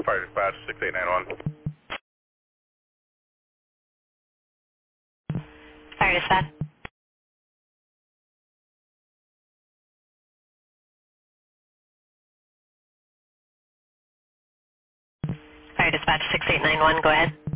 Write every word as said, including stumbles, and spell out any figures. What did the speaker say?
Fire Dispatch six eight nine one. Fire Dispatch. Fire Dispatch six eight nine one, go ahead.